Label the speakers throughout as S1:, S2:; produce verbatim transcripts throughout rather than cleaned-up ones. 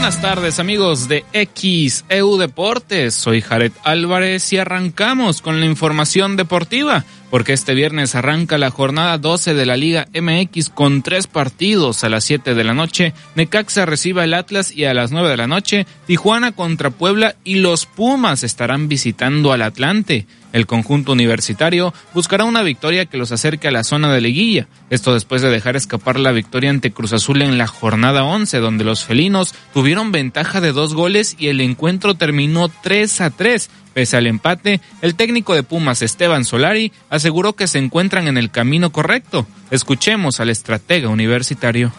S1: Buenas tardes, amigos de X E U Deportes. Soy Jared Álvarez y arrancamos con la información deportiva, porque este viernes arranca la jornada doce de la Liga M X con tres partidos. A las siete de la noche, Necaxa recibe al Atlas, y a las nueve de la noche, Tijuana contra Puebla, y los Pumas estarán visitando al Atlante. El conjunto universitario buscará una victoria que los acerque a la zona de liguilla. Esto después de dejar escapar la victoria ante Cruz Azul en la jornada once, donde los felinos tuvieron ventaja de dos goles y el encuentro terminó tres a tres. Pese al empate, el técnico de Pumas, Esteban Solari, aseguró que se encuentran en el camino correcto. Escuchemos al estratega universitario.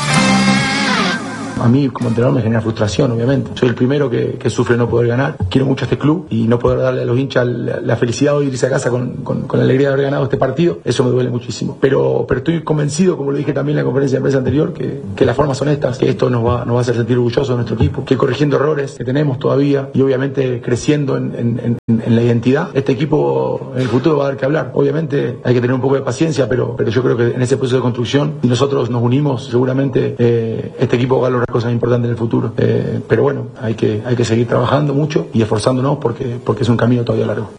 S2: A mí como entrenador me genera frustración, obviamente. Soy el primero que, que sufre no poder ganar. Quiero mucho a este club y no poder darle a los hinchas la, la felicidad de irse a casa con, con, con la alegría de haber ganado este partido. Eso me duele muchísimo. Pero, pero estoy convencido, como lo dije también en la conferencia de prensa anterior, que, que las formas son estas, que esto nos va, nos va a hacer sentir orgullosos de nuestro equipo, que corrigiendo errores que tenemos todavía y obviamente creciendo en, en, en, en la identidad, este equipo en el futuro va a dar que hablar. Obviamente hay que tener un poco de paciencia, pero, pero yo creo que en ese proceso de construcción, si nosotros nos unimos, seguramente eh, este equipo va a lograr cosas importantes en el futuro, eh, pero bueno, hay que, hay que seguir trabajando mucho y esforzándonos porque, porque es un camino todavía largo.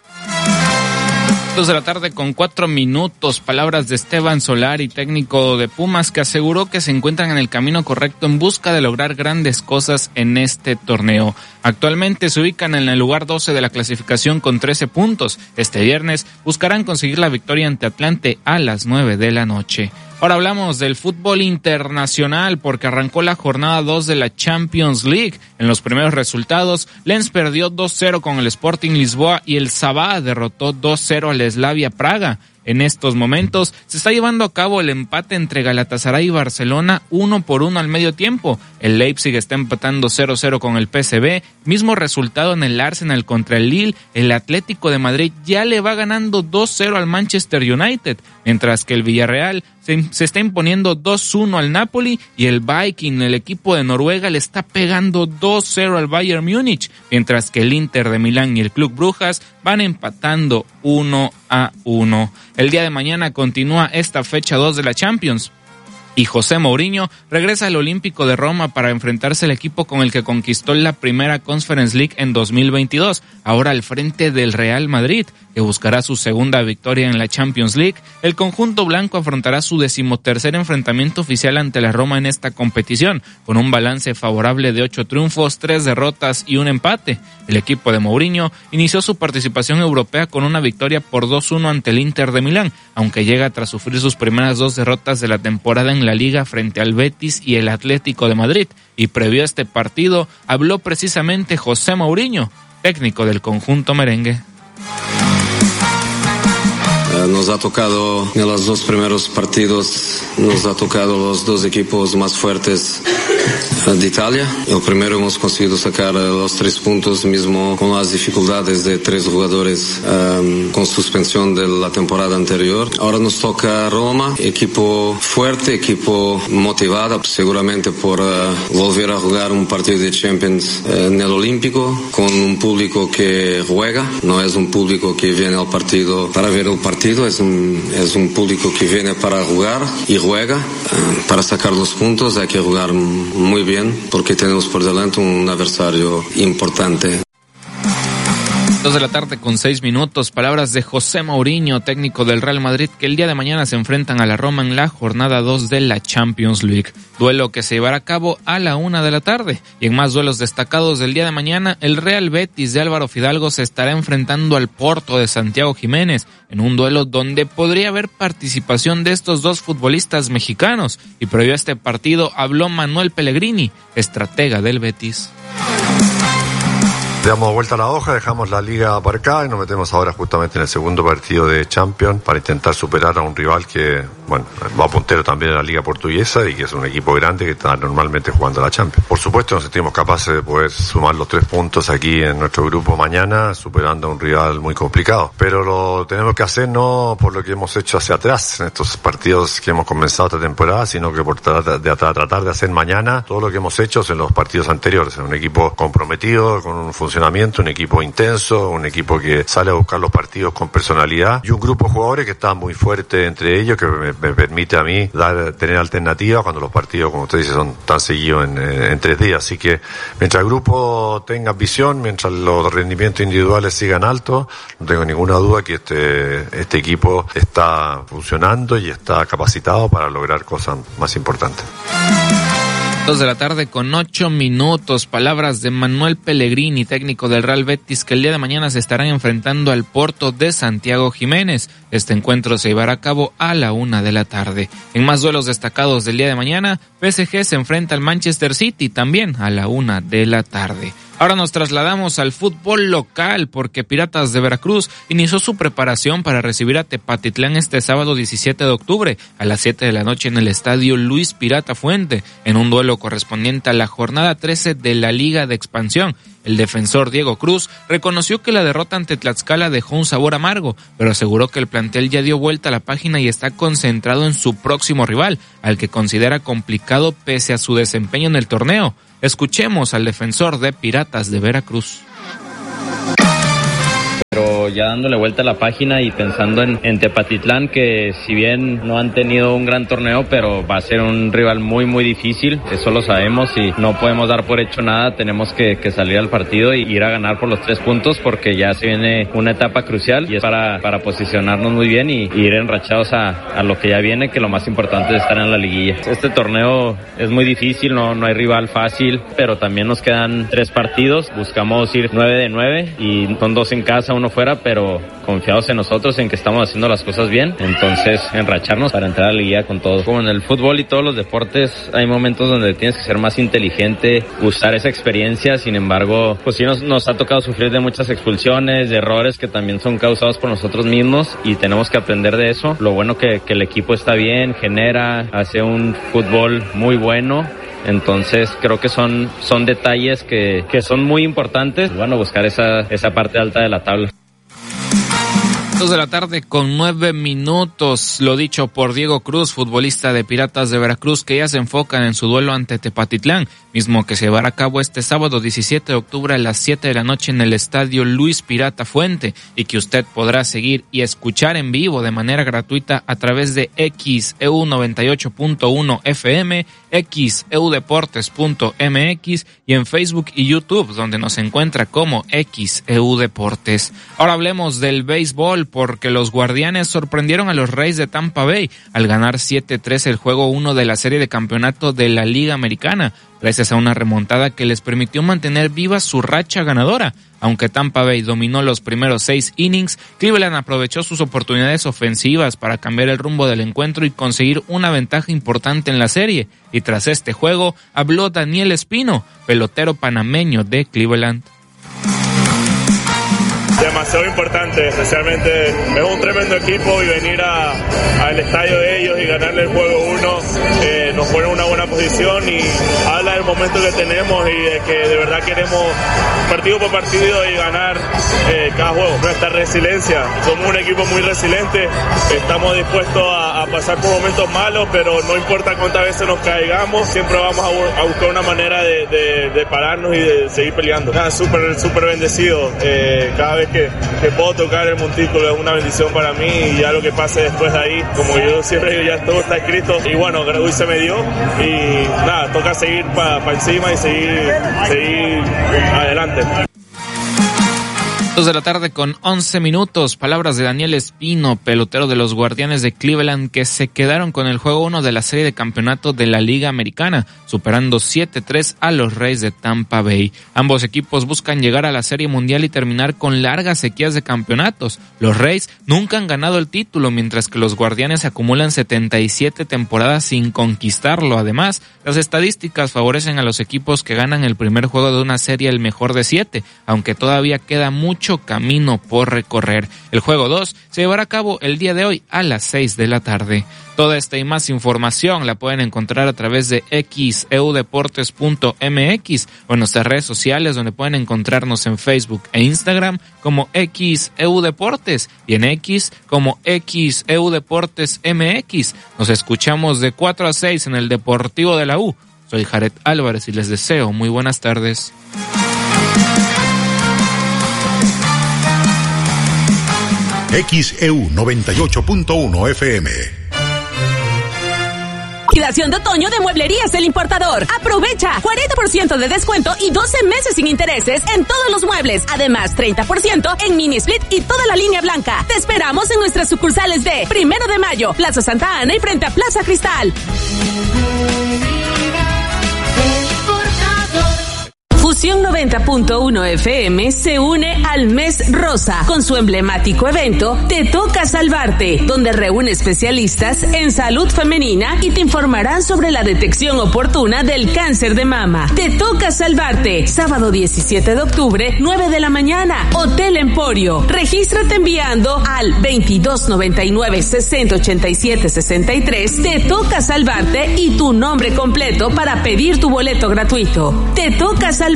S1: Dos de la tarde con cuatro minutos, palabras de Esteban Solari, técnico de Pumas, que aseguró que se encuentran en el camino correcto en busca de lograr grandes cosas en este torneo. Actualmente se ubican en el lugar doce de la clasificación con trece puntos. Este viernes buscarán conseguir la victoria ante Atlante a las nueve de la noche. Ahora hablamos del fútbol internacional, porque arrancó la jornada dos de la Champions League. En los primeros resultados, Lens perdió dos cero con el Sporting Lisboa y el Sabah derrotó dos cero al Slavia Praga. En estos momentos se está llevando a cabo el empate entre Galatasaray y Barcelona uno por uno al medio tiempo. El Leipzig está empatando cero cero con el P S V, mismo resultado en el Arsenal contra el Lille. El Atlético de Madrid ya le va ganando dos cero al Manchester United, mientras que el Villarreal se, se está imponiendo dos uno al Napoli, y el Viking, el equipo de Noruega, le está pegando dos cero al Bayern Múnich, mientras que el Inter de Milán y el Club Brujas van empatando uno a uno. El día de mañana continúa esta fecha dos de la Champions, y José Mourinho regresa al Olímpico de Roma para enfrentarse al equipo con el que conquistó la primera Conference League en dos mil veintidós, ahora al frente del Real Madrid, que buscará su segunda victoria en la Champions League. El conjunto blanco afrontará su decimotercer enfrentamiento oficial ante la Roma en esta competición, con un balance favorable de ocho triunfos, tres derrotas y un empate. El equipo de Mourinho inició su participación europea con una victoria por dos uno ante el Inter de Milán, aunque llega tras sufrir sus primeras dos derrotas de la temporada en la Liga frente al Betis y el Atlético de Madrid. Y previo a este partido habló precisamente José Mourinho, técnico del conjunto merengue.
S3: Nos ha tocado en los dos primeros partidos, nos ha tocado los dos equipos más fuertes de Italia. El primero hemos conseguido sacar los tres puntos, mismo con las dificultades de tres jugadores um, con suspensión de la temporada anterior. Ahora nos toca Roma, equipo fuerte, equipo motivado, seguramente por uh, volver a jugar un partido de Champions uh, en el Olímpico, con un público que juega, no es un público que viene al partido para ver el partido. Es un, es un público que viene para jugar y juega. Para sacar los puntos hay que jugar muy bien, porque tenemos por delante un adversario importante.
S1: Dos de la tarde con seis minutos, palabras de José Mourinho, técnico del Real Madrid, que el día de mañana se enfrentan a la Roma en la jornada dos de la Champions League. Duelo que se llevará a cabo a la una de la tarde. Y en más duelos destacados del día de mañana, el Real Betis de Álvaro Fidalgo se estará enfrentando al Porto de Santiago Jiménez, en un duelo donde podría haber participación de estos dos futbolistas mexicanos. Y previo a este partido habló Manuel Pellegrini, estratega del Betis.
S4: Damos vuelta a la hoja, dejamos la liga aparcada y nos metemos ahora justamente en el segundo partido de Champions para intentar superar a un rival que, bueno, va puntero también en la liga portuguesa y que es un equipo grande que está normalmente jugando a la Champions. Por supuesto nos sentimos capaces de poder sumar los tres puntos aquí en nuestro grupo mañana, superando a un rival muy complicado. Pero lo tenemos que hacer no por lo que hemos hecho hacia atrás en estos partidos que hemos comenzado esta temporada, sino que por tratar de, tratar de hacer mañana todo lo que hemos hecho en los partidos anteriores. Un equipo comprometido, con un funcionamiento funcionamiento, un equipo intenso, un equipo que sale a buscar los partidos con personalidad y un grupo de jugadores que está muy fuerte entre ellos, que me, me permite a mí dar, tener alternativas cuando los partidos, como usted dice, son tan seguidos en, en tres días. Así que mientras el grupo tenga visión, mientras los rendimientos individuales sigan altos, no tengo ninguna duda que este, este equipo está funcionando y está capacitado para lograr cosas más importantes.
S1: Dos de la tarde con ocho minutos. Palabras de Manuel Pellegrini, técnico del Real Betis, que el día de mañana se estarán enfrentando al Porto de Santiago Jiménez. Este encuentro se llevará a cabo a la una de la tarde. En más duelos destacados del día de mañana, P S G se enfrenta al Manchester City también a la una de la tarde. Ahora nos trasladamos al fútbol local porque Piratas de Veracruz inició su preparación para recibir a Tepatitlán este sábado diecisiete de octubre a las siete de la noche en el estadio Luis Pirata Fuente, en un duelo correspondiente a la jornada trece de la Liga de Expansión. El defensor Diego Cruz reconoció que la derrota ante Tlaxcala dejó un sabor amargo, pero aseguró que el plantel ya dio vuelta a la página y está concentrado en su próximo rival, al que considera complicado pese a su desempeño en el torneo. Escuchemos al defensor de Piratas de Veracruz.
S5: Pero ya dándole vuelta a la página y pensando en, en Tepatitlán, que si bien no han tenido un gran torneo, pero va a ser un rival muy muy difícil, eso lo sabemos y no podemos dar por hecho nada, tenemos que, que salir al partido y ir a ganar por los tres puntos porque ya se viene una etapa crucial y es para, para posicionarnos muy bien y, y ir enrachados a, a lo que ya viene, que lo más importante es estar en la liguilla. Este torneo es muy difícil, no, no hay rival fácil, pero también nos quedan tres partidos, buscamos ir nueve de nueve y son dos en casa, uno fuera, pero confiados en nosotros, en que estamos haciendo las cosas bien, entonces enracharnos para entrar a la liguilla con todos. Como en el fútbol y todos los deportes, hay momentos donde tienes que ser más inteligente, usar esa experiencia, sin embargo, pues sí nos, nos ha tocado sufrir de muchas expulsiones, de errores que también son causados por nosotros mismos y tenemos que aprender de eso. Lo bueno que, que el equipo está bien, genera, hace un fútbol muy bueno. Entonces creo que son, son detalles que, que son muy importantes. Bueno, buscar esa, esa parte alta de la tabla.
S1: Dos de la tarde con nueve minutos. Lo dicho por Diego Cruz, futbolista de Piratas de Veracruz, que ya se enfocan en su duelo ante Tepatitlán, mismo que se llevará a cabo este sábado diecisiete de octubre a las siete de la noche en el estadio Luis Pirata Fuente, y que usted podrá seguir y escuchar en vivo de manera gratuita a través de X E U noventa y ocho punto uno F M, X E U Deportes punto M X y en Facebook y YouTube, donde nos encuentra como X E U Deportes. Ahora hablemos del béisbol, porque los Guardianes sorprendieron a los Rays de Tampa Bay al ganar siete tres el juego uno de la serie de campeonato de la Liga Americana, gracias a una remontada que les permitió mantener viva su racha ganadora. Aunque Tampa Bay dominó los primeros seis innings, Cleveland aprovechó sus oportunidades ofensivas para cambiar el rumbo del encuentro y conseguir una ventaja importante en la serie. Y tras este juego, habló Daniel Espino, pelotero panameño de Cleveland.
S6: Demasiado importante, especialmente es un tremendo equipo y venir a, al estadio de ellos y ganarle el juego uno eh, nos pone en una buena posición y habla del momento que tenemos y de que de verdad queremos partido por partido y ganar eh, cada juego. Nuestra resiliencia, somos un equipo muy resiliente, estamos dispuestos a, a pasar por momentos malos, pero no importa cuántas veces nos caigamos, siempre vamos a, bu- a buscar una manera de, de, de pararnos y de seguir peleando. Nada, súper, súper bendecido, eh, cada vez Que, que puedo tocar el montículo es una bendición para mí y ya lo que pase después de ahí, como yo siempre digo, ya todo está escrito y bueno, hoy se me dio y nada, toca seguir para pa encima y seguir, seguir adelante.
S1: Dos de la tarde con once minutos. Palabras de Daniel Espino, pelotero de los Guardianes de Cleveland, que se quedaron con el juego uno de la serie de campeonato de la Liga Americana, superando siete tres a los Rays de Tampa Bay. Ambos equipos buscan llegar a la Serie Mundial y terminar con largas sequías de campeonatos. Los Rays nunca han ganado el título, mientras que los Guardianes acumulan setenta y siete temporadas sin conquistarlo. Además, las estadísticas favorecen a los equipos que ganan el primer juego de una serie el mejor de siete, aunque todavía queda mucho camino por recorrer. El juego dos se llevará a cabo el día de hoy a las seis de la tarde. Toda esta y más información la pueden encontrar a través de X E U Deportes punto M X o en nuestras redes sociales, donde pueden encontrarnos en Facebook e Instagram como X E U Deportes y en X como X E U Deportes M X. Nos escuchamos de cuatro a seis en el Deportivo de la U. Soy Jared Álvarez y les deseo muy buenas tardes.
S7: X E U noventa y ocho punto uno F M.
S8: Liquidación de otoño de Mueblerías El Importador. Aprovecha cuarenta por ciento de descuento y doce meses sin intereses en todos los muebles. Además, treinta por ciento en mini split y toda la línea blanca. Te esperamos en nuestras sucursales de Primero de Mayo, Plaza Santa Ana y frente a Plaza Cristal. Fusión noventa punto uno F M se une al Mes Rosa con su emblemático evento Te Toca Salvarte, donde reúne especialistas en salud femenina y te informarán sobre la detección oportuna del cáncer de mama. Te Toca Salvarte, sábado diecisiete de octubre, nueve de la mañana, Hotel Emporio. Regístrate enviando al veintidós noventa y nueve sesenta ochenta y siete sesenta y tres. Te Toca Salvarte y tu nombre completo para pedir tu boleto gratuito. Te Toca Salvarte.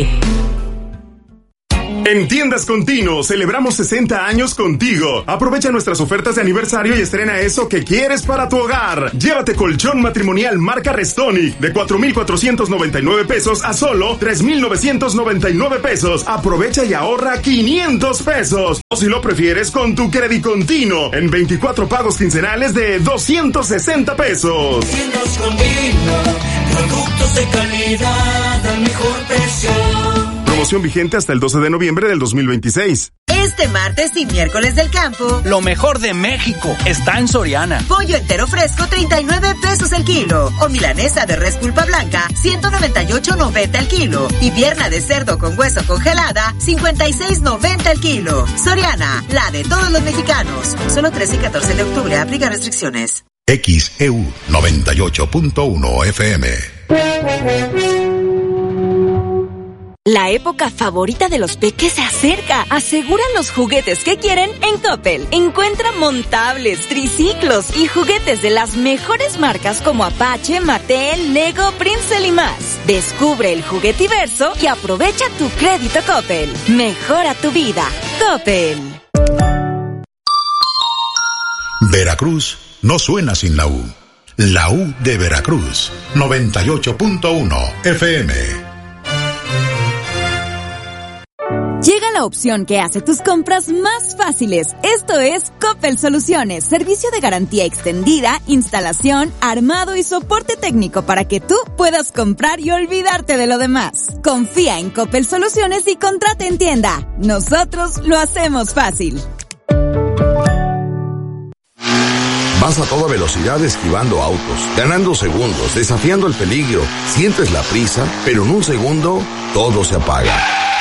S9: En Tiendas Continuo celebramos sesenta años contigo. Aprovecha nuestras ofertas de aniversario y estrena eso que quieres para tu hogar. Llévate colchón matrimonial marca Restonic de cuatro mil cuatrocientos noventa y nueve pesos a solo tres mil novecientos noventa y nueve pesos. Aprovecha y ahorra quinientos pesos. O si lo prefieres, con tu Crédito Continuo en veinticuatro pagos quincenales de doscientos sesenta pesos.
S10: Tiendas Continuo, productos de calidad al mejor precio.
S9: Promoción vigente hasta el doce de noviembre del dos mil veintiséis.
S11: Este martes y miércoles del campo,
S12: lo mejor de México está en Soriana.
S11: Pollo entero fresco, treinta y nueve pesos el kilo. O milanesa de res pulpa blanca, ciento noventa y ocho noventa el kilo. Y pierna de cerdo con hueso congelada, cincuenta y seis noventa el kilo. Soriana, la de todos los mexicanos. Solo trece y catorce de octubre, aplica restricciones.
S7: X E U noventa y ocho punto uno F M.
S13: La época favorita de los peques se acerca. Aseguran los juguetes que quieren en Coppel. Encuentra montables, triciclos y juguetes de las mejores marcas como Apache, Mattel, Lego, Princeton y más. Descubre el juguetiverso y aprovecha tu crédito Coppel. Mejora tu vida. Coppel.
S7: Veracruz no suena sin la U. La U de Veracruz, noventa y ocho punto uno F M.
S14: Llega la opción que hace tus compras más fáciles. Esto es Coppel Soluciones, servicio de garantía extendida, instalación, armado y soporte técnico para que tú puedas comprar y olvidarte de lo demás. Confía en Coppel Soluciones y contrata en tienda. Nosotros lo hacemos fácil.
S15: Vas a toda velocidad esquivando autos, ganando segundos, desafiando el peligro. Sientes la prisa, pero en un segundo todo se apaga.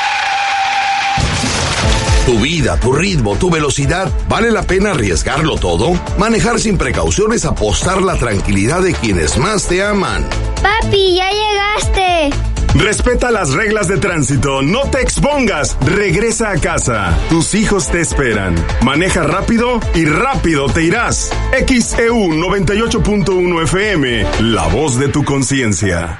S15: Tu vida, tu ritmo, tu velocidad, ¿vale la pena arriesgarlo todo? Manejar sin precauciones, apostar la tranquilidad de quienes más te aman.
S16: Papi, ya llegaste.
S9: Respeta las reglas de tránsito, no te expongas, regresa a casa. Tus hijos te esperan. Maneja rápido y rápido te irás. X E U noventa y ocho punto uno F M, la voz de tu conciencia.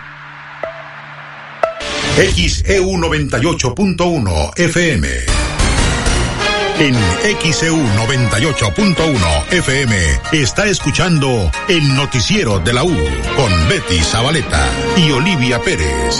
S7: X E U noventa y ocho punto uno F M. En X E U noventa y ocho punto uno F M está escuchando el noticiero de la U con Betty Zabaleta y Olivia Pérez.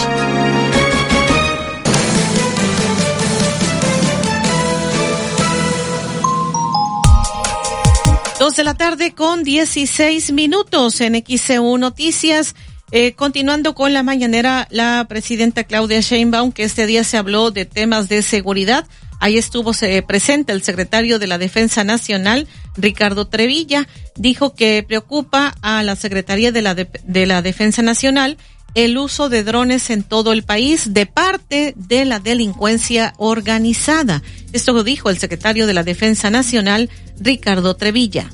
S17: Dos de la tarde con dieciséis minutos en X E U Noticias. Eh, continuando con la mañanera, la presidenta Claudia Sheinbaum, que este día se habló de temas de seguridad. Ahí estuvo eh, presente el secretario de la Defensa Nacional, Ricardo Trevilla. Dijo que preocupa a la Secretaría de la, de, de la Defensa Nacional el uso de drones en todo el país de parte de la delincuencia organizada. Esto lo dijo el secretario de la Defensa Nacional, Ricardo Trevilla.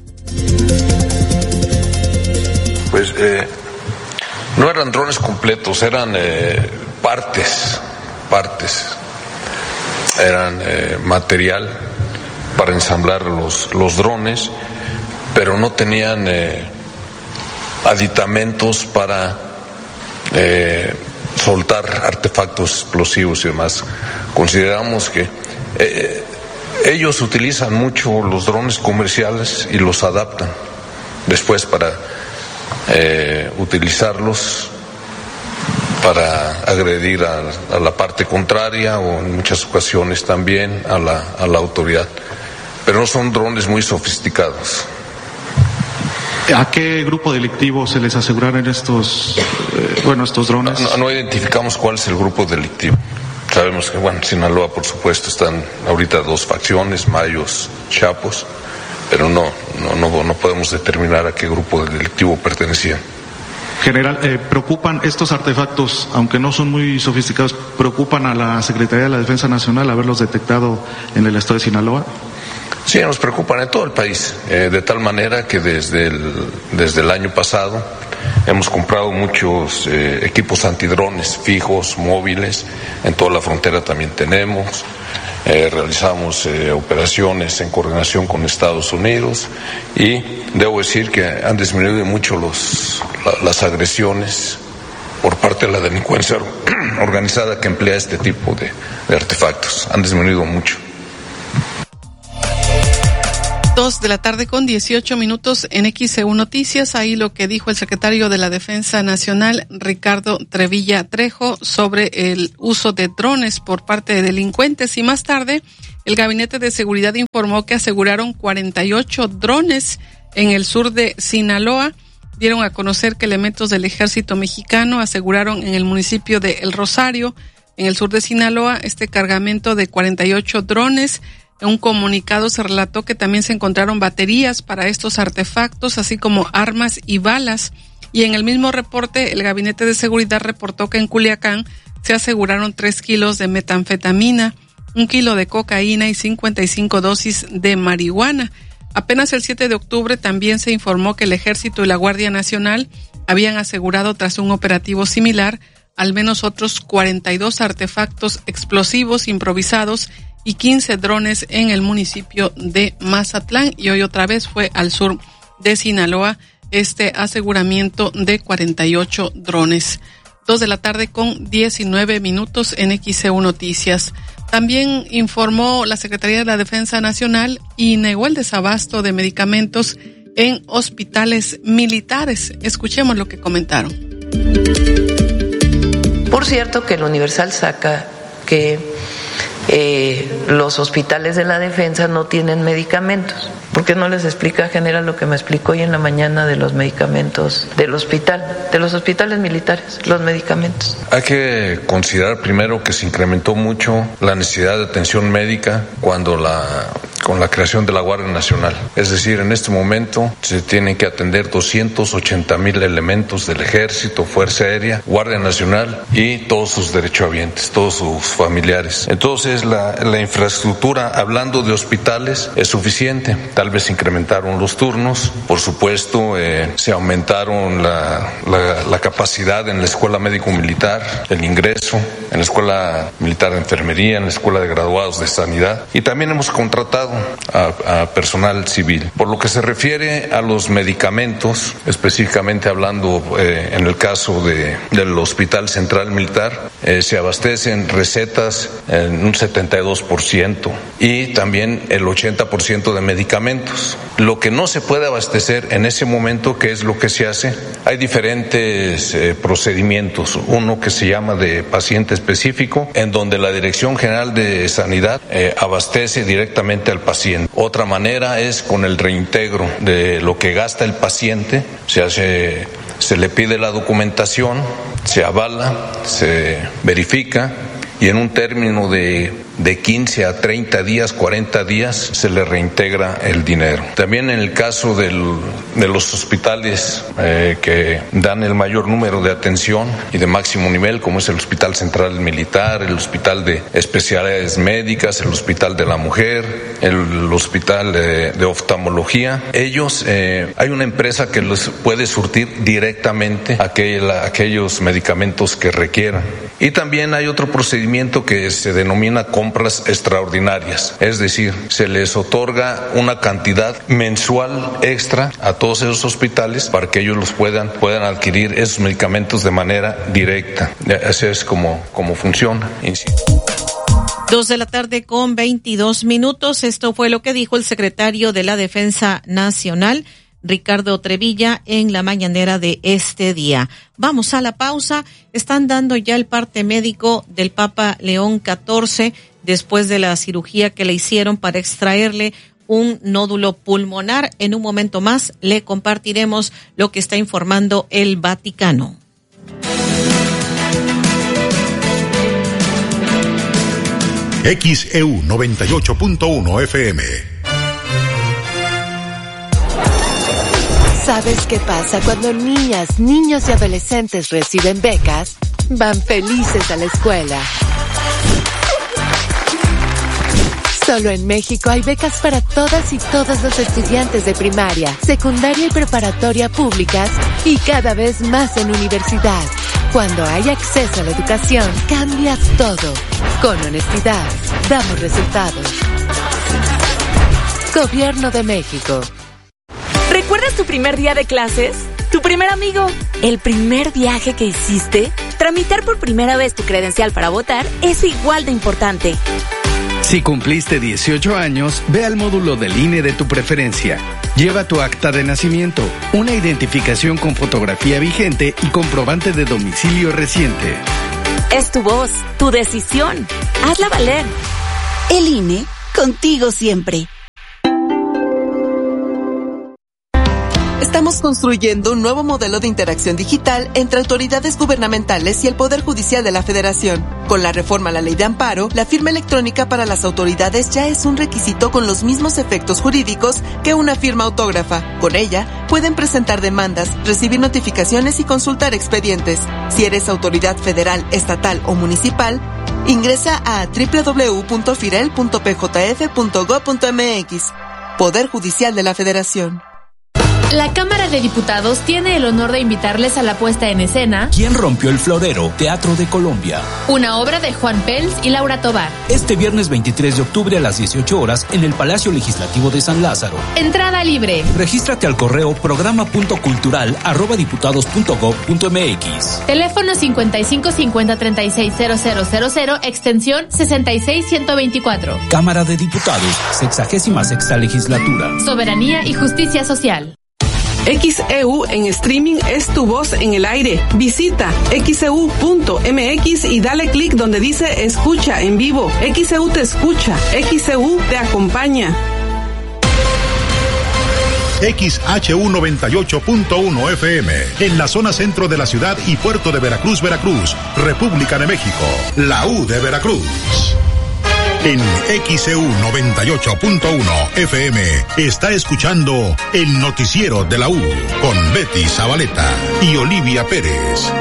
S18: Pues eh, no eran drones completos, eran eh, partes, partes. Eran eh, material para ensamblar los, los drones, pero no tenían eh, aditamentos para eh, soltar artefactos explosivos y demás. Consideramos que eh, ellos utilizan mucho los drones comerciales y los adaptan después para eh, utilizarlos para agredir a, a la parte contraria o en muchas ocasiones también a la, a la autoridad. pero no son drones muy sofisticados.
S19: ¿A qué grupo delictivo se les aseguraron estos, eh, bueno, estos drones?
S18: No, no, no identificamos cuál es el grupo delictivo. Sabemos que, bueno, en Sinaloa, por supuesto, están ahorita dos facciones, Mayos, Chapos, pero no, no, no, no podemos determinar a qué grupo delictivo pertenecían.
S19: General, eh, ¿preocupan estos artefactos, aunque no son muy sofisticados, preocupan a la Secretaría de la Defensa Nacional haberlos detectado en el estado de Sinaloa?
S18: Sí, nos preocupan en todo el país, eh, de tal manera que desde el, desde el año pasado hemos comprado muchos eh, equipos antidrones fijos, móviles, en toda la frontera también tenemos. Eh, realizamos eh, operaciones en coordinación con Estados Unidos y debo decir que han disminuido mucho los, la, las agresiones por parte de la delincuencia organizada que emplea este tipo de, de artefactos. Han disminuido mucho.
S20: Dos de la tarde con dieciocho minutos en X E U Noticias. Ahí lo que dijo el secretario de la Defensa Nacional, Ricardo Trevilla Trejo, sobre el uso de drones por parte de delincuentes. Y más tarde, el Gabinete de Seguridad informó que aseguraron cuarenta y ocho drones en el sur de Sinaloa. Dieron a conocer que elementos del Ejército Mexicano aseguraron en el municipio de El Rosario, en el sur de Sinaloa, este cargamento de cuarenta y ocho drones. En un comunicado se relató que también se encontraron baterías para estos artefactos, así como armas y balas. Y en el mismo reporte, el Gabinete de Seguridad reportó que en Culiacán se aseguraron tres kilos de metanfetamina, un kilo de cocaína y cincuenta y cinco dosis de marihuana. Apenas el siete de octubre también se informó que el Ejército y la Guardia Nacional habían asegurado, tras un operativo similar, al menos otros cuarenta y dos artefactos explosivos improvisados y quince drones en el municipio de Mazatlán. Y hoy otra vez fue al sur de Sinaloa este aseguramiento de cuarenta y ocho drones. Dos de la tarde con diecinueve minutos en X E U Noticias. También informó la Secretaría de la Defensa Nacional y negó el desabasto de medicamentos en hospitales militares. Escuchemos lo que comentaron.
S21: Por cierto que el Universal saca que Eh, los hospitales de la defensa no tienen medicamentos. ¿Por qué no les explica, general, lo que me explicó hoy en la mañana de los medicamentos del hospital, de los hospitales militares, los medicamentos?
S18: Hay que considerar primero que se incrementó mucho la necesidad de atención médica cuando la con la creación de la Guardia Nacional. Es decir, en este momento se tienen que atender doscientos ochenta mil elementos del Ejército, Fuerza Aérea, Guardia Nacional y todos sus derechohabientes, todos sus familiares. Entonces, la, la infraestructura, hablando de hospitales, es suficiente. Tal vez se incrementaron los turnos, por supuesto, eh, se aumentaron la, la, la capacidad en la Escuela Médico-Militar, el ingreso, en la Escuela Militar de Enfermería, en la Escuela de Graduados de Sanidad, y también hemos contratado A, a personal civil. Por lo que se refiere a los medicamentos, específicamente hablando eh, en el caso de, del Hospital Central Militar, eh, se abastecen recetas en un setenta y dos por ciento y también el ochenta por ciento de medicamentos. Lo que no se puede abastecer en ese momento, ¿qué es lo que se hace? Hay diferentes eh, procedimientos. Uno que se llama de paciente específico, en donde la Dirección General de Sanidad eh, abastece directamente al paciente. Otra manera es con el reintegro de lo que gasta el paciente. Se hace, se le pide la documentación, se avala, se verifica y en un término de, de quince a treinta días, cuarenta días, se le reintegra el dinero. También en el caso del, de los hospitales eh, que dan el mayor número de atención y de máximo nivel, como es el Hospital Central Militar, el Hospital de Especialidades Médicas, el Hospital de la Mujer, el Hospital de, de Oftalmología, ellos, eh, hay una empresa que los puede surtir directamente aquel, aquellos medicamentos que requieran. Y también hay otro procedimiento que se denomina compras extraordinarias, es decir, se les otorga una cantidad mensual extra a todos esos hospitales para que ellos los puedan, puedan adquirir esos medicamentos de manera directa. Así es como, como funciona, insisto.
S17: Dos de la tarde con veintidós minutos. Esto fue lo que dijo el secretario de la Defensa Nacional, Ricardo Trevilla, en la mañanera de este día. Vamos a la pausa. Están dando ya el parte médico del Papa León catorce después de la cirugía que le hicieron para extraerle un nódulo pulmonar. En un momento más le compartiremos lo que está informando el Vaticano.
S7: X E U noventa y ocho punto uno F M.
S2: ¿Sabes qué pasa cuando niñas, niños y adolescentes reciben becas? Van felices a la escuela. Solo en México hay becas para todas y todos los estudiantes de primaria, secundaria y preparatoria públicas y cada vez más en universidad. Cuando hay acceso a la educación, cambia todo. Con honestidad, damos resultados. Gobierno de México.
S13: ¿Recuerdas tu primer día de clases? ¿Tu primer amigo? ¿El primer viaje que hiciste? Tramitar por primera vez tu credencial para votar es igual de importante.
S22: Si cumpliste dieciocho años, ve al módulo del I N E de tu preferencia. Lleva tu acta de nacimiento, una identificación con fotografía vigente y comprobante de domicilio reciente.
S13: Es tu voz, tu decisión. Hazla valer.
S23: El I N E, contigo siempre.
S24: Estamos construyendo un nuevo modelo de interacción digital entre autoridades gubernamentales y el Poder Judicial de la Federación. Con la reforma a la Ley de Amparo, la firma electrónica para las autoridades ya es un requisito con los mismos efectos jurídicos que una firma autógrafa. Con ella, pueden presentar demandas, recibir notificaciones y consultar expedientes. Si eres autoridad federal, estatal o municipal, ingresa a doble u doble u doble u punto firel punto p j f punto gob punto m x. Poder Judicial de la Federación.
S25: La Cámara de Diputados tiene el honor de invitarles a la puesta en escena
S26: ¿Quién rompió el florero? Teatro de Colombia.
S25: Una obra de Juan Pels y Laura Tobar.
S26: Este viernes veintitrés de octubre a las dieciocho horas en el Palacio Legislativo de San Lázaro.
S25: Entrada libre.
S26: Regístrate al correo programa punto cultural arroba diputados punto gob punto m x.
S25: Teléfono cincuenta y cinco cincuenta treinta y seis cero cero cero cero, extensión sesenta y seis ciento veinticuatro.
S26: Cámara de Diputados, sexagésima sexta legislatura.
S25: Soberanía y justicia social.
S27: X E U en streaming es tu voz en el aire. Visita x e u punto m x y dale clic donde dice escucha en vivo. X E U te escucha, X E U te acompaña.
S7: X H U noventa y ocho punto uno F M, en la zona centro de la ciudad y puerto de Veracruz, Veracruz, República de México, la U de Veracruz. En X E U noventa y ocho punto uno F M está escuchando el noticiero de la U con Betty Zabaleta y Olivia Pérez.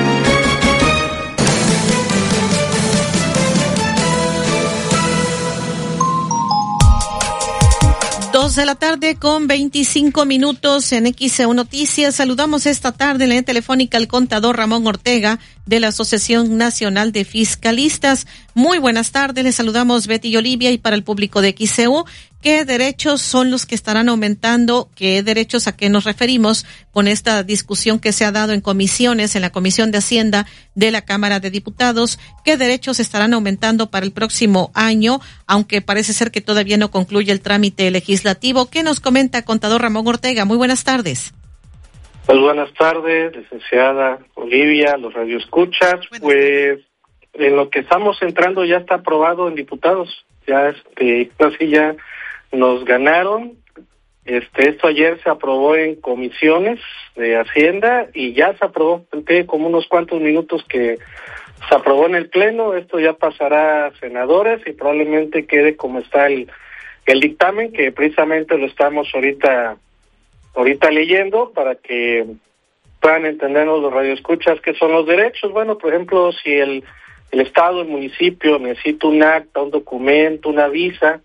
S17: Dos de la tarde con veinticinco minutos en X E U Noticias. Saludamos esta tarde en la telefónica al contador Ramón Ortega de la Asociación Nacional de Fiscalistas. Muy buenas tardes, les saludamos Betty y Olivia, y para el público de X E U, ¿qué derechos son los que estarán aumentando? ¿Qué derechos a qué nos referimos con esta discusión que se ha dado en comisiones, en la Comisión de Hacienda de la Cámara de Diputados? ¿Qué derechos estarán aumentando para el próximo año, aunque parece ser que todavía no concluye el trámite legislativo? ¿Qué nos comenta contador Ramón Ortega? Muy buenas tardes.
S28: Pues buenas tardes, licenciada Olivia, los radioescuchas. Pues en lo que estamos entrando ya está aprobado en diputados. Ya este casi ya nos ganaron. Este esto ayer se aprobó en comisiones de Hacienda y ya se aprobó. Tengo como unos cuantos minutos que se aprobó en el pleno. Esto ya pasará a senadores y probablemente quede como está el el dictamen, que precisamente lo estamos ahorita ahorita leyendo para que puedan entendernos los radioescuchas qué son los derechos. Bueno, por ejemplo, si el, el Estado, el municipio necesita un acta, un documento, una visa,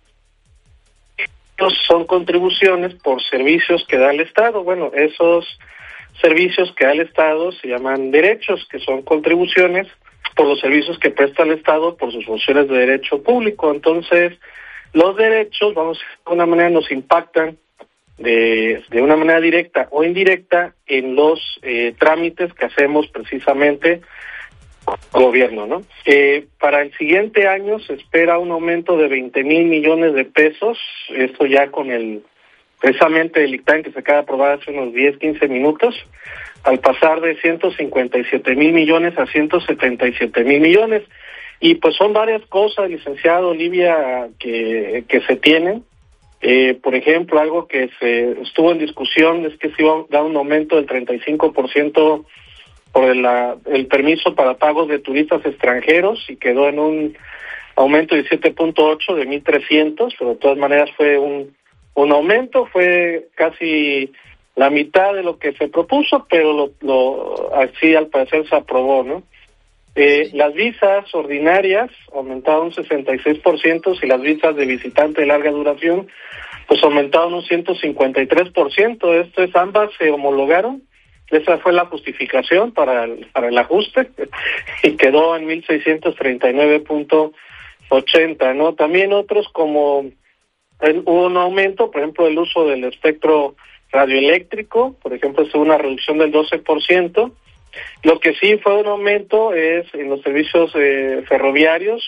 S28: esos son contribuciones por servicios que da el Estado. Bueno, esos servicios que da el Estado se llaman derechos, que son contribuciones por los servicios que presta el Estado por sus funciones de derecho público. Entonces, los derechos, vamos a decir, de una manera nos impactan de, de una manera directa o indirecta en los eh, trámites que hacemos precisamente con el gobierno, ¿no? Eh, para el siguiente año se espera un aumento de veinte mil millones de pesos, esto ya con el, precisamente el dictamen que se acaba de aprobar hace unos diez, quince minutos, al pasar de ciento cincuenta y siete mil millones a ciento setenta y siete mil millones. Y pues son varias cosas, licenciado Olivia, que, que se tienen. Eh, por ejemplo, algo que se estuvo en discusión es que se iba a dar un aumento del treinta y cinco por ciento por el, la, el permiso para pagos de turistas extranjeros y quedó en un aumento de siete punto ocho de mil trescientos, pero de todas maneras fue un, un aumento, fue casi la mitad de lo que se propuso, pero lo, lo así al parecer se aprobó, ¿no? Eh, las visas ordinarias aumentaron un sesenta y seis por ciento y las visas de visitante de larga duración pues aumentaron un ciento cincuenta y tres por ciento. Esto es, ambas se homologaron. Esa fue la justificación para el, para el ajuste y quedó en mil seiscientos treinta y nueve punto ochenta, ¿no? También otros como el, hubo un aumento, por ejemplo, el uso del espectro radioeléctrico, por ejemplo, es una reducción del doce por ciento. Lo que sí fue un aumento es en los servicios eh, ferroviarios,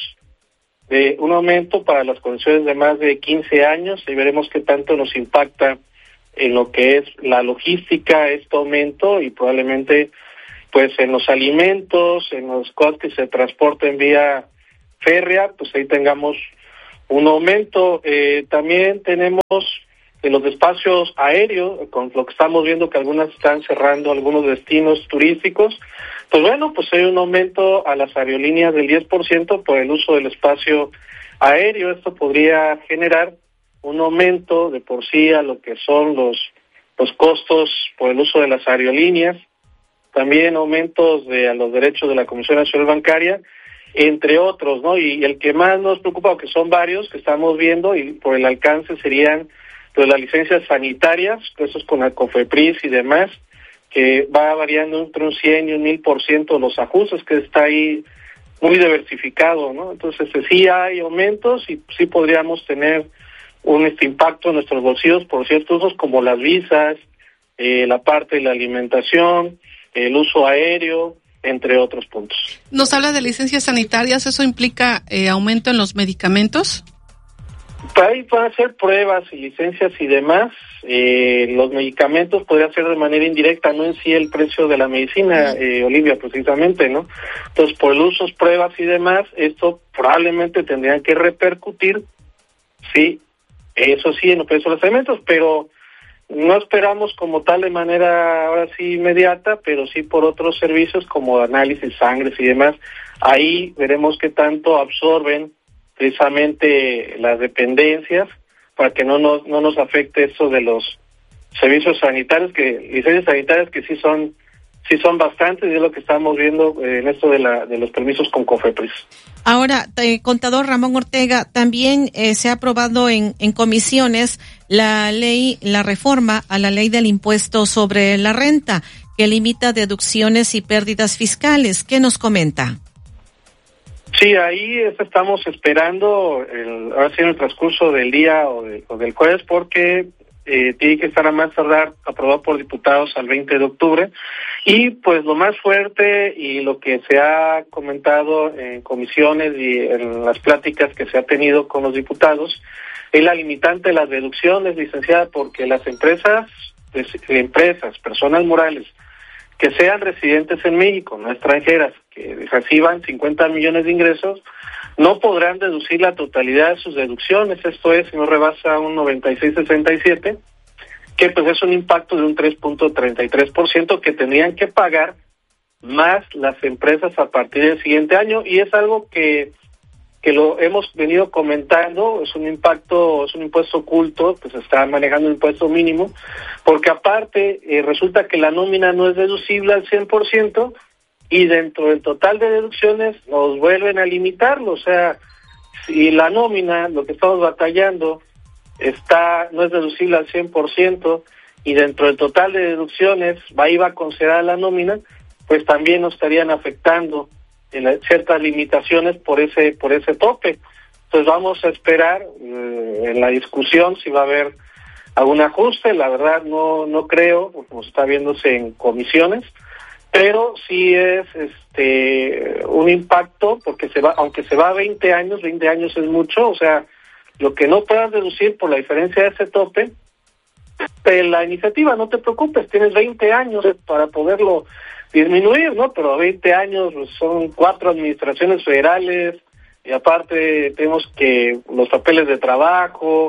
S28: de un aumento para las concesiones de más de quince años, y veremos qué tanto nos impacta en lo que es la logística este aumento, y probablemente pues en los alimentos, en los cosas que se transporten vía férrea, pues ahí tengamos un aumento. Eh, también tenemos de los espacios aéreos, con lo que estamos viendo que algunas están cerrando algunos destinos turísticos, pues bueno, pues hay un aumento a las aerolíneas del diez por ciento por el uso del espacio aéreo. Esto podría generar un aumento de por sí a lo que son los, los costos por el uso de las aerolíneas, también aumentos de a los derechos de la Comisión Nacional Bancaria, entre otros, ¿no? Y el que más nos preocupa, que son varios que estamos viendo y por el alcance, serían pues las licencias sanitarias, eso es con la COFEPRIS y demás, que va variando entre un cien y un mil por ciento los ajustes, que está ahí muy diversificado, ¿no? Entonces sí hay aumentos y sí podríamos tener un este impacto en nuestros bolsillos por ciertos usos como las visas, eh, la parte de la alimentación, el uso aéreo, entre otros puntos.
S20: Nos habla de licencias sanitarias, ¿eso implica eh, aumento en los medicamentos?
S28: Ahí van a ser pruebas y licencias y demás. Eh, los medicamentos podría ser de manera indirecta, no en sí el precio de la medicina, eh, Olivia, precisamente, ¿no? Entonces, por el uso, pruebas y demás, esto probablemente tendrían que repercutir, sí, eso sí, en los precios de los alimentos, pero no esperamos como tal de manera ahora sí inmediata, pero sí por otros servicios como análisis, sangres y demás. Ahí veremos qué tanto absorben precisamente las dependencias para que no nos no nos afecte eso de los servicios sanitarios, que licencias sanitarias que sí son sí son bastantes, y es lo que estamos viendo eh, en esto de la de los permisos con COFEPRIS.
S17: Ahora, eh, contador Ramón Ortega, también eh, se ha aprobado en, en comisiones la ley, la reforma a la ley del impuesto sobre la renta, que limita deducciones y pérdidas fiscales. ¿Qué nos comenta?
S28: Sí, ahí estamos esperando, el, ahora sí en el transcurso del día o, de, o del jueves, porque eh, tiene que estar a más tardar aprobado por diputados al veinte de octubre. Y pues lo más fuerte y lo que se ha comentado en comisiones y en las pláticas que se ha tenido con los diputados es la limitante de las deducciones, licenciada, porque las empresas, pues, empresas, personas morales que sean residentes en México, no extranjeras, que reciban cincuenta millones de ingresos, no podrán deducir la totalidad de sus deducciones. Esto es, si no rebasa un noventa y seis punto sesenta y siete, que pues es un impacto de un tres punto treinta y tres por ciento que tendrían que pagar más las empresas a partir del siguiente año, y es algo que que lo hemos venido comentando. Es un impacto, es un impuesto oculto, pues se está manejando un impuesto mínimo, porque aparte eh, resulta que la nómina no es deducible al cien por ciento, y dentro del total de deducciones nos vuelven a limitarlo. O sea, si la nómina, lo que estamos batallando, está no es deducible al cien por ciento, y dentro del total de deducciones va iba a considerar la nómina, pues también nos estarían afectando en ciertas limitaciones por ese por ese tope. Entonces vamos a esperar eh, en la discusión si va a haber algún ajuste. La verdad no no creo, como está viéndose en comisiones, pero sí es este un impacto, porque se va, aunque se va a veinte años, veinte años es mucho. O sea, lo que no puedas deducir por la diferencia de ese tope, de la iniciativa, no te preocupes, tienes veinte años para poderlo disminuir, ¿no? Pero veinte años pues, son cuatro administraciones federales, y aparte tenemos que los papeles de trabajo,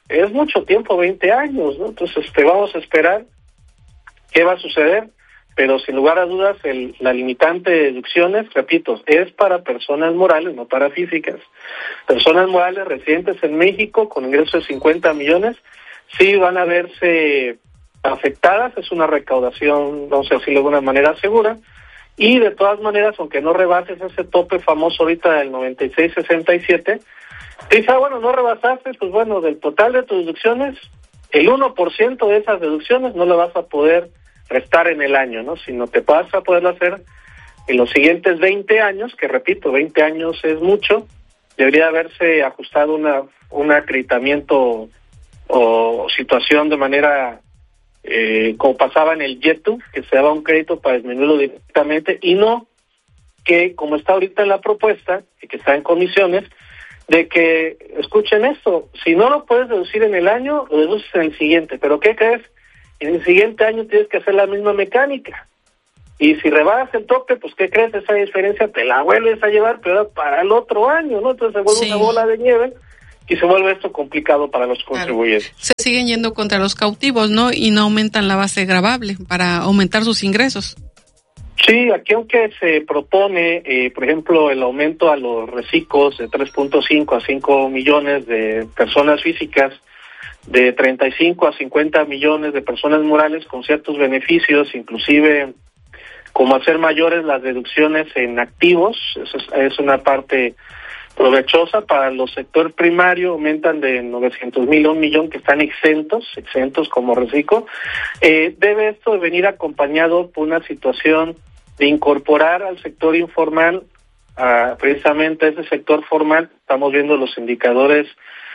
S28: es mucho tiempo, veinte años, ¿no? Entonces, este, vamos a esperar qué va a suceder, pero sin lugar a dudas, el, la limitante de deducciones, repito, es para personas morales, no para físicas. Personas morales residentes en México con ingresos de cincuenta millones, sí van a verse afectadas, es una recaudación, vamos a decirlo de alguna manera segura, y de todas maneras, aunque no rebases ese tope famoso ahorita del noventa y seis sesenta y siete, te dice, ah, bueno, no rebasaste, pues bueno, del total de tus deducciones, el uno por ciento de esas deducciones no lo vas a poder restar en el año, ¿no? Sino te vas a poderlo hacer en los siguientes veinte años, que repito, veinte años es mucho, debería haberse ajustado una un acreditamiento o situación de manera eh, como pasaba en el YETU, que se daba un crédito para disminuirlo directamente, y no que, como está ahorita en la propuesta, y que está en comisiones, de que, escuchen esto, si no lo puedes deducir en el año, lo deduces en el siguiente, pero ¿qué crees? En el siguiente año tienes que hacer la misma mecánica, y si rebasas el tope, pues ¿qué crees? Esa diferencia te la vuelves a llevar, pero para el otro año, ¿no? Entonces se vuelve sí. una bola de nieve, y se vuelve esto complicado para los contribuyentes.
S20: Claro. Se siguen yendo contra los cautivos, ¿no? Y no aumentan la base gravable para aumentar sus ingresos.
S28: Sí, aquí aunque se propone, eh, por ejemplo, el aumento a los reciclos de tres punto cinco a cinco millones de personas físicas, de treinta y cinco a cincuenta millones de personas morales con ciertos beneficios, inclusive como hacer mayores las deducciones en activos, eso es, es una parte provechosa para los sector primario, aumentan de novecientos mil a un millón que están exentos, exentos como reciclo. Eh, debe esto de venir acompañado por una situación de incorporar al sector informal, a, precisamente a ese sector formal. Estamos viendo los indicadores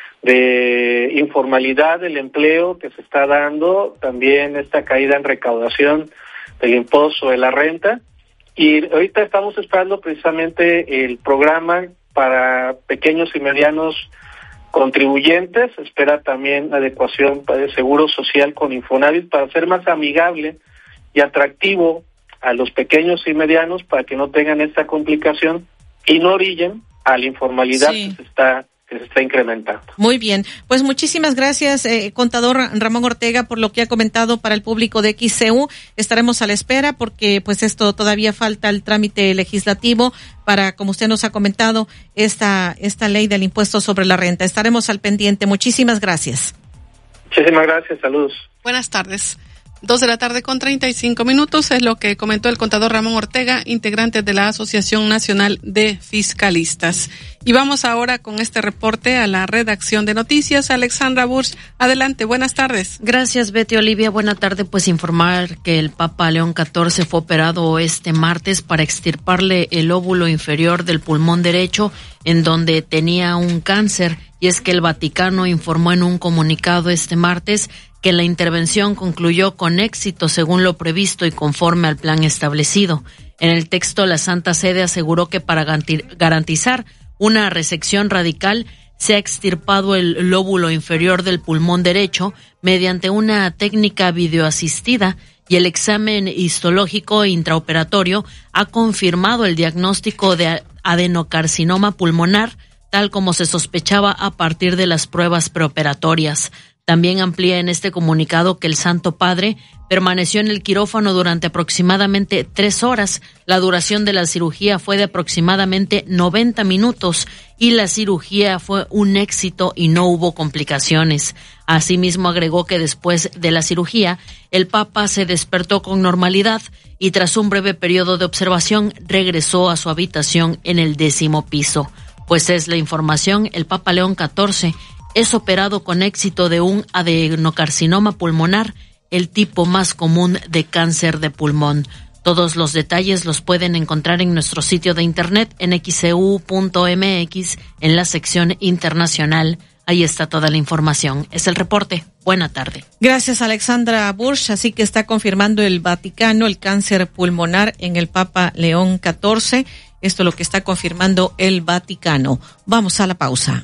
S28: de informalidad del empleo que se está dando, también esta caída en recaudación del impuesto de la renta, y ahorita estamos esperando precisamente el programa para pequeños y medianos contribuyentes, espera también adecuación de seguro social con Infonavit para ser más amigable y atractivo a los pequeños y medianos para que no tengan esta complicación y no orillen a la informalidad sí. que se está que se está incrementando.
S17: Muy bien, pues muchísimas gracias, eh, contador Ramón Ortega, por lo que ha comentado para el público de X C U. Estaremos a la espera porque pues esto todavía falta el trámite legislativo para, como usted nos ha comentado, esta esta ley del impuesto sobre la renta. Estaremos al pendiente. Muchísimas gracias.
S28: Muchísimas gracias, saludos.
S20: Buenas tardes. Dos de la tarde con treinta y cinco minutos es lo que comentó el contador Ramón Ortega, integrante de la Asociación Nacional de Fiscalistas. Y vamos ahora con este reporte a la redacción de noticias. Alexandra Bursch, adelante, buenas tardes.
S1: Gracias, Betty Olivia. Buena tarde. Pues informar que el Papa León catorce fue operado este martes para extirparle el óvulo inferior del pulmón derecho, en donde tenía un cáncer. Y es que el Vaticano informó en un comunicado este martes que la intervención concluyó con éxito según lo previsto y conforme al plan establecido. En el texto, la Santa Sede aseguró que para garantizar una resección radical se ha extirpado el lóbulo inferior del pulmón derecho mediante una técnica videoasistida, y el examen histológico intraoperatorio ha confirmado el diagnóstico de adenocarcinoma pulmonar, tal como se sospechaba a partir de las pruebas preoperatorias. También amplía en este comunicado que el Santo Padre permaneció en el quirófano durante aproximadamente tres horas. La duración de la cirugía fue de aproximadamente noventa minutos y la cirugía fue un éxito y no hubo complicaciones. Asimismo, agregó que después de la cirugía, el Papa se despertó con normalidad y tras un breve periodo de observación regresó a su habitación en el décimo piso. Pues es la información, el Papa León catorce es operado con éxito de un adenocarcinoma pulmonar, el tipo más común de cáncer de pulmón. Todos los detalles los pueden encontrar en nuestro sitio de internet en x c u punto m x en la sección internacional. Ahí está toda la información. Es el reporte. Buena tarde.
S17: Gracias, Alexandra Bursch. Así que está confirmando el Vaticano el cáncer pulmonar en el Papa León catorce. Esto es lo que está confirmando el Vaticano. Vamos a la pausa.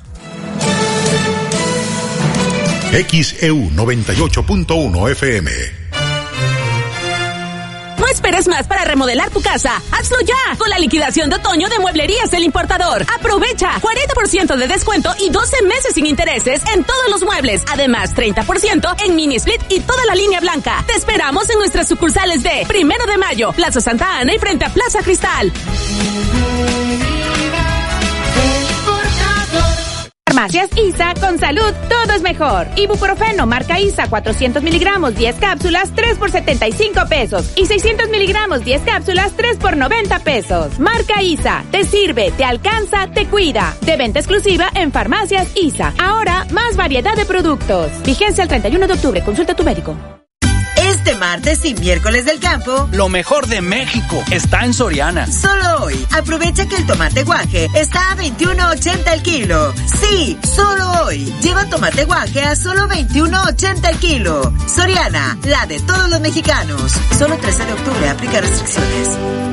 S7: X E U noventa y ocho punto uno F M.
S3: esperes más para remodelar tu casa. ¡Hazlo ya! Con la liquidación de otoño de Mueblerías El Importador. Aprovecha cuarenta por ciento de descuento y doce meses sin intereses en todos los muebles. Además, treinta por ciento en mini split y toda la línea blanca. Te esperamos en nuestras sucursales de Primero de Mayo, Plaza Santa Ana y frente a Plaza Cristal.
S4: Farmacias ISA, con salud todo es mejor. Ibuprofeno marca ISA cuatrocientos miligramos, diez cápsulas, tres por setenta y cinco pesos. Y seiscientos miligramos, diez cápsulas, tres por noventa pesos. Marca ISA, te sirve, te alcanza, te cuida. De venta exclusiva en Farmacias ISA. Ahora, más variedad de productos. Vigencia el treinta y uno de octubre, consulta a tu médico.
S5: Este martes y miércoles del campo,
S26: lo mejor de México está en Soriana.
S5: Solo hoy, aprovecha que el tomate guaje está a veintiuno ochenta el kilo. Sí, solo hoy. Lleva tomate guaje a solo veintiuno ochenta el kilo. Soriana, la de todos los mexicanos. Solo trece de octubre, aplica restricciones.